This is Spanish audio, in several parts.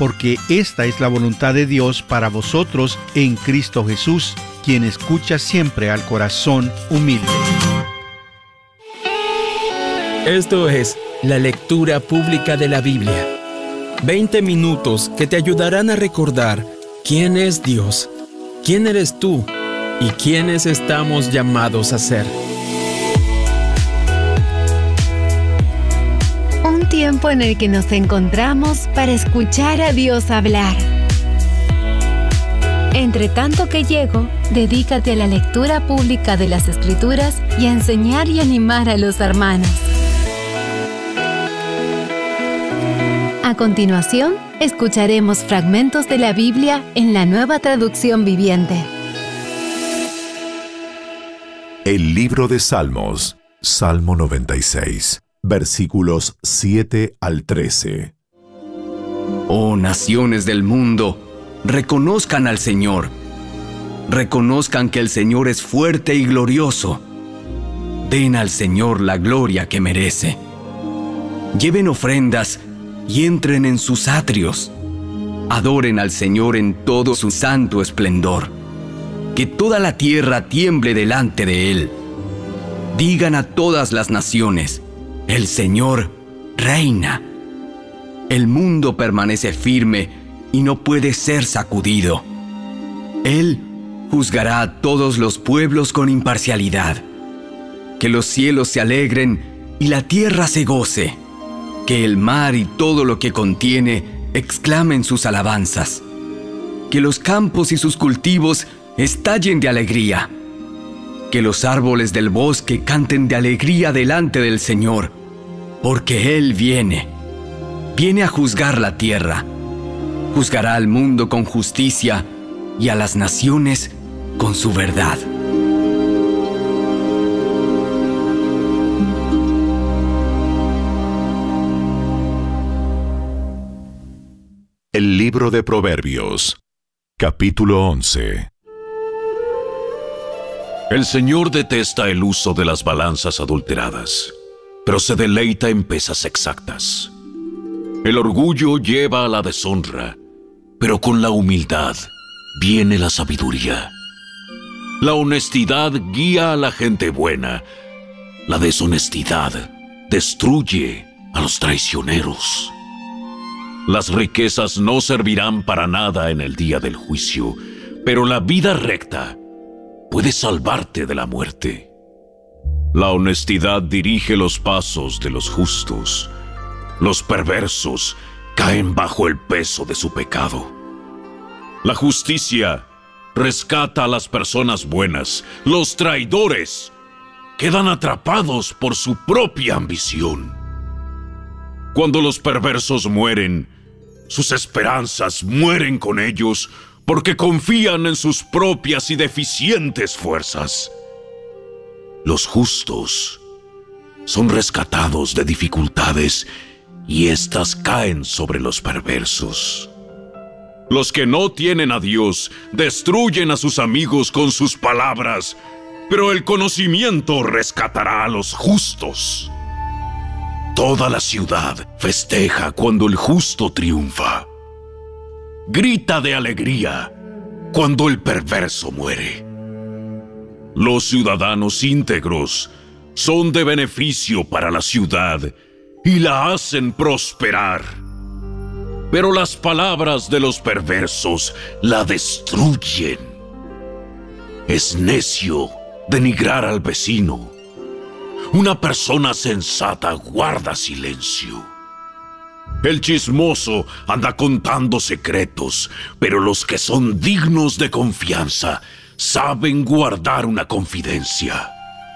porque esta es la voluntad de Dios para vosotros en Cristo Jesús, quien escucha siempre al corazón humilde. Esto es la lectura pública de la Biblia. 20 minutos que te ayudarán a recordar quién es Dios, quién eres tú y quiénes estamos llamados a ser. Un tiempo en el que nos encontramos para escuchar a Dios hablar. Entre tanto que llego, dedícate a la lectura pública de las Escrituras y a enseñar y animar a los hermanos. A continuación, escucharemos fragmentos de la Biblia en la Nueva Traducción Viviente. El libro de Salmos, Salmo 96, versículos 7 al 13. Oh naciones del mundo, reconozcan al Señor. Reconozcan que el Señor es fuerte y glorioso. Den al Señor la gloria que merece. Lleven ofrendas y entren en sus atrios. Adoren al Señor en todo su santo esplendor. Que toda la tierra tiemble delante de Él. Digan a todas las naciones: el Señor reina. El mundo permanece firme y no puede ser sacudido. Él juzgará a todos los pueblos con imparcialidad. Que los cielos se alegren y la tierra se goce. Que el mar y todo lo que contiene exclamen sus alabanzas. Que los campos y sus cultivos estallen de alegría. Que los árboles del bosque canten de alegría delante del Señor, porque Él viene a juzgar la tierra. Juzgará al mundo con justicia y a las naciones con su verdad. El libro de Proverbios, capítulo 11. El Señor detesta el uso de las balanzas adulteradas, pero se deleita en pesas exactas. El orgullo lleva a la deshonra, pero con la humildad viene la sabiduría. La honestidad guía a la gente buena. La deshonestidad destruye a los traicioneros. Las riquezas no servirán para nada en el día del juicio, pero la vida recta puede salvarte de la muerte. La honestidad dirige los pasos de los justos. Los perversos caen bajo el peso de su pecado. La justicia rescata a las personas buenas. Los traidores quedan atrapados por su propia ambición. Cuando los perversos mueren, sus esperanzas mueren con ellos porque confían en sus propias y deficientes fuerzas. Los justos son rescatados de dificultades y éstas caen sobre los perversos. Los que no tienen a Dios destruyen a sus amigos con sus palabras, pero el conocimiento rescatará a los justos. Toda la ciudad festeja cuando el justo triunfa. Grita de alegría cuando el perverso muere. Los ciudadanos íntegros son de beneficio para la ciudad y la hacen prosperar. Pero las palabras de los perversos la destruyen. Es necio denigrar al vecino. Una persona sensata guarda silencio. El chismoso anda contando secretos, pero los que son dignos de confianza saben guardar una confidencia.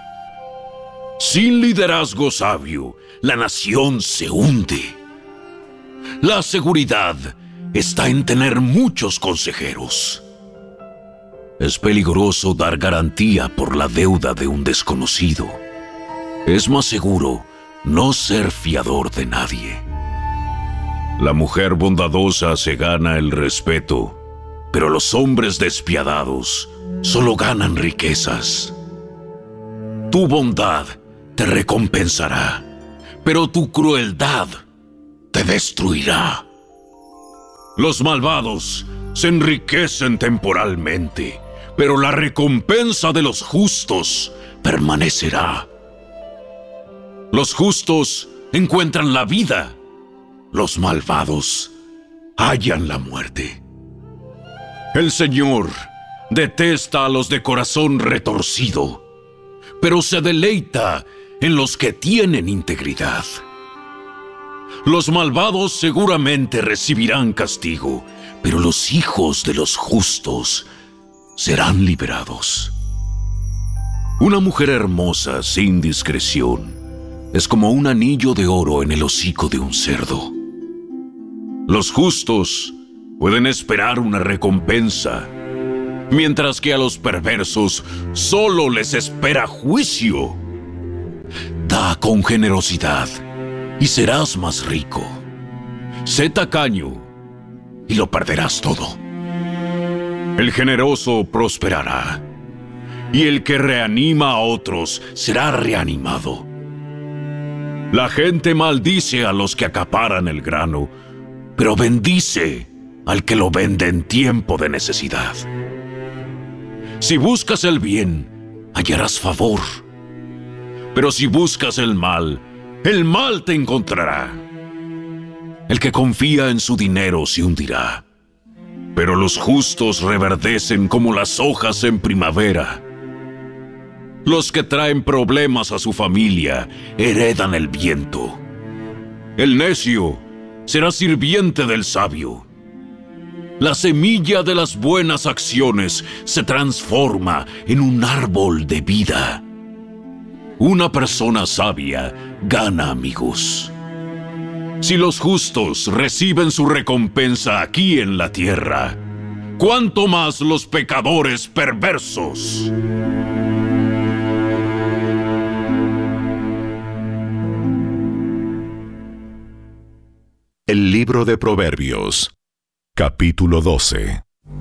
Sin liderazgo sabio, la nación se hunde. La seguridad está en tener muchos consejeros. Es peligroso dar garantía por la deuda de un desconocido. Es más seguro no ser fiador de nadie. La mujer bondadosa se gana el respeto, pero los hombres despiadados solo ganan riquezas. Tu bondad te recompensará, pero tu crueldad te destruirá. Los malvados se enriquecen temporalmente, pero la recompensa de los justos permanecerá. Los justos encuentran la vida, los malvados hallan la muerte. El Señor detesta a los de corazón retorcido, pero se deleita en los que tienen integridad. Los malvados seguramente recibirán castigo, pero los hijos de los justos serán liberados. Una mujer hermosa sin discreción es como un anillo de oro en el hocico de un cerdo. Los justos pueden esperar una recompensa, mientras que a los perversos solo les espera juicio. Da con generosidad y serás más rico. Sé tacaño y lo perderás todo. El generoso prosperará, y el que reanima a otros será reanimado. La gente maldice a los que acaparan el grano, pero bendice al que lo vende en tiempo de necesidad. Si buscas el bien, hallarás favor. Pero si buscas el mal te encontrará. El que confía en su dinero se hundirá, pero los justos reverdecen como las hojas en primavera. Los que traen problemas a su familia heredan el viento. El necio será sirviente del sabio. La semilla de las buenas acciones se transforma en un árbol de vida. Una persona sabia gana amigos. Si los justos reciben su recompensa aquí en la tierra, ¿cuánto más los pecadores perversos? El libro de Proverbios, capítulo 12.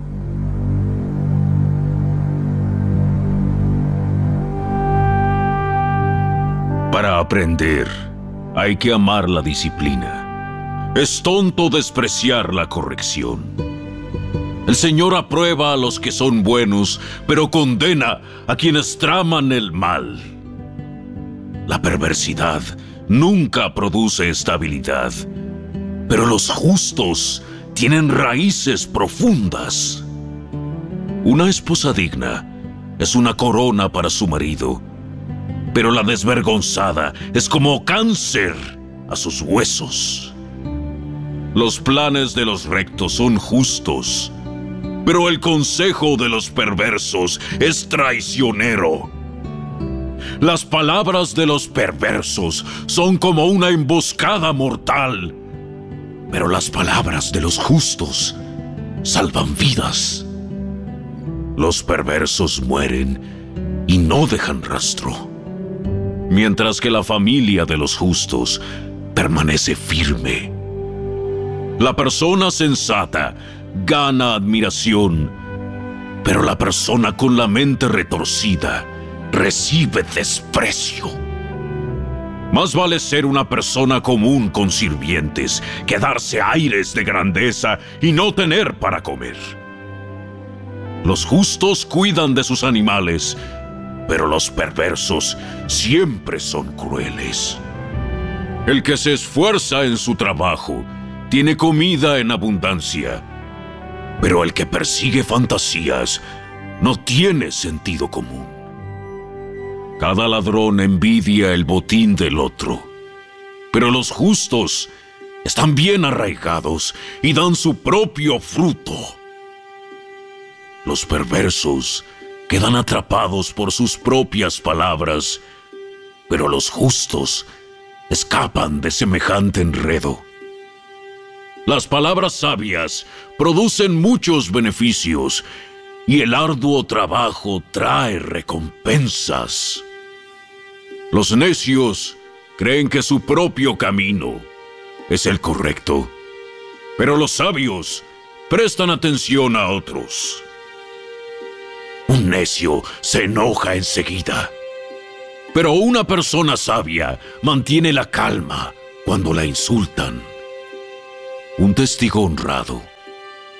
Para aprender, hay que amar la disciplina. Es tonto despreciar la corrección. El Señor aprueba a los que son buenos, pero condena a quienes traman el mal. La perversidad nunca produce estabilidad, pero los justos tienen raíces profundas. Una esposa digna es una corona para su marido, pero la desvergonzada es como cáncer a sus huesos. Los planes de los rectos son justos, pero el consejo de los perversos es traicionero. Las palabras de los perversos son como una emboscada mortal, pero las palabras de los justos salvan vidas. Los perversos mueren y no dejan rastro, mientras que la familia de los justos permanece firme. La persona sensata gana admiración, pero la persona con la mente retorcida recibe desprecio. Más vale ser una persona común con sirvientes que darse aires de grandeza y no tener para comer. Los justos cuidan de sus animales, pero los perversos siempre son crueles. El que se esfuerza en su trabajo tiene comida en abundancia, pero el que persigue fantasías no tiene sentido común. Cada ladrón envidia el botín del otro, pero los justos están bien arraigados y dan su propio fruto. Los perversos quedan atrapados por sus propias palabras, pero los justos escapan de semejante enredo. Las palabras sabias producen muchos beneficios y el arduo trabajo trae recompensas. Los necios creen que su propio camino es el correcto, pero los sabios prestan atención a otros. Un necio se enoja enseguida, pero una persona sabia mantiene la calma cuando la insultan. Un testigo honrado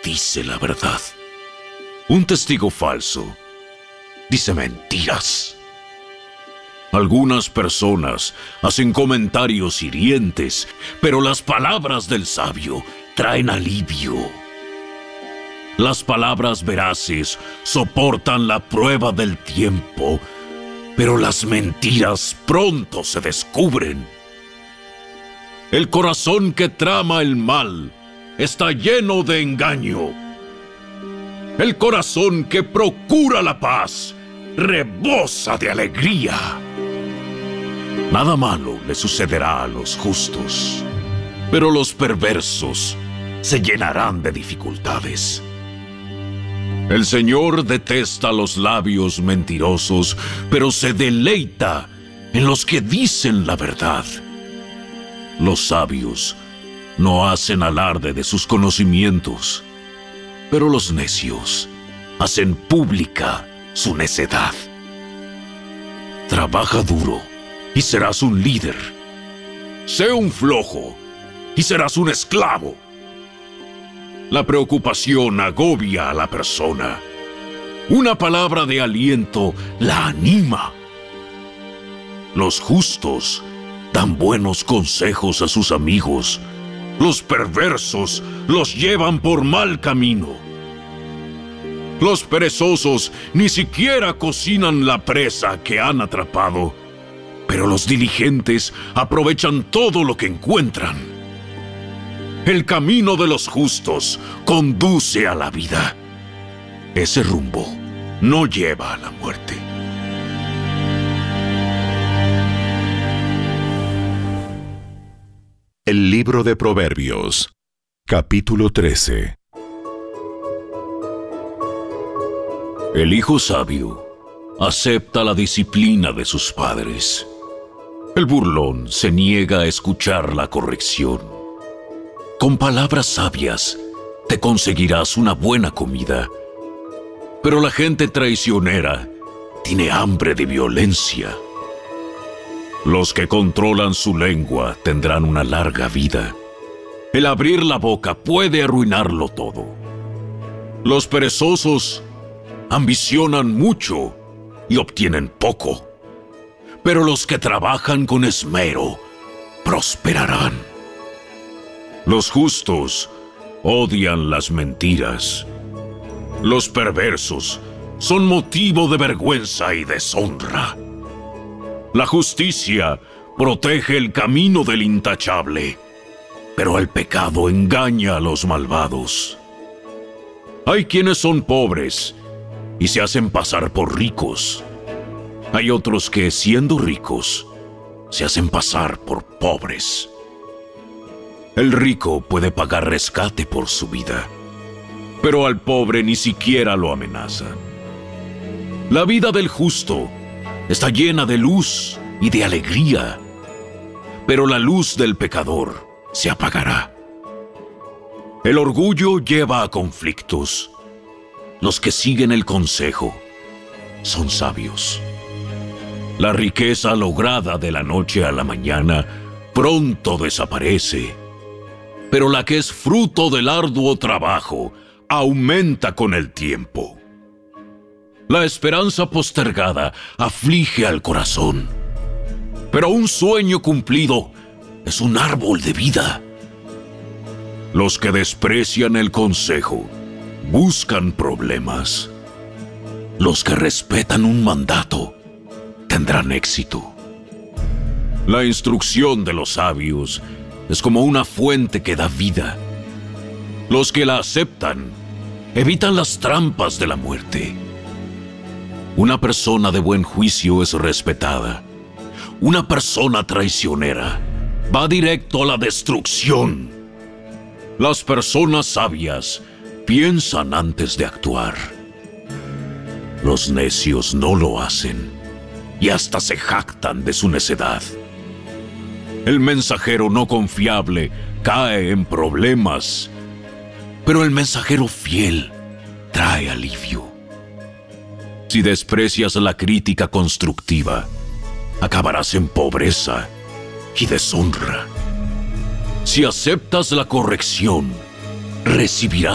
dice la verdad. Un testigo falso dice mentiras. Algunas personas hacen comentarios hirientes, pero las palabras del sabio traen alivio. Las palabras veraces soportan la prueba del tiempo, pero las mentiras pronto se descubren. El corazón que trama el mal está lleno de engaño. El corazón que procura la paz rebosa de alegría. Nada malo le sucederá a los justos, pero los perversos se llenarán de dificultades. El Señor detesta los labios mentirosos, pero se deleita en los que dicen la verdad. Los sabios no hacen alarde de sus conocimientos, pero los necios hacen pública su necedad. Trabaja duro y serás un líder. Sé un flojo y serás un esclavo. La preocupación agobia a la persona. Una palabra de aliento la anima. Los justos dan buenos consejos a sus amigos. Los perversos los llevan por mal camino. Los perezosos ni siquiera cocinan la presa que han atrapado, pero los diligentes aprovechan todo lo que encuentran. El camino de los justos conduce a la vida. Ese rumbo no lleva a la muerte. El libro de Proverbios, capítulo 13. El hijo sabio acepta la disciplina de sus padres. El burlón se niega a escuchar la corrección. Con palabras sabias te conseguirás una buena comida, pero la gente traicionera tiene hambre de violencia. Los que controlan su lengua tendrán una larga vida. El abrir la boca puede arruinarlo todo. Los perezosos ambicionan mucho y obtienen poco, pero los que trabajan con esmero prosperarán. Los justos odian las mentiras. Los perversos son motivo de vergüenza y deshonra. La justicia protege el camino del intachable, pero el pecado engaña a los malvados. Hay quienes son pobres y se hacen pasar por ricos. Hay otros que, siendo ricos, se hacen pasar por pobres. El rico puede pagar rescate por su vida, pero al pobre ni siquiera lo amenazan. La vida del justo está llena de luz y de alegría, pero la luz del pecador se apagará. El orgullo lleva a conflictos. Los que siguen el consejo son sabios. La riqueza lograda de la noche a la mañana pronto desaparece, pero la que es fruto del arduo trabajo aumenta con el tiempo. La esperanza postergada aflige al corazón, pero un sueño cumplido es un árbol de vida. Los que desprecian el consejo buscan problemas. Los que respetan un mandato tendrán éxito. La instrucción de los sabios es como una fuente que da vida. Los que la aceptan evitan las trampas de la muerte. Una persona de buen juicio es respetada. Una persona traicionera va directo a la destrucción. Las personas sabias piensan antes de actuar. Los necios no lo hacen y hasta se jactan de su necedad. El mensajero no confiable cae en problemas, pero el mensajero fiel trae alivio. Si desprecias la crítica constructiva, acabarás en pobreza y deshonra. Si aceptas la corrección, recibirás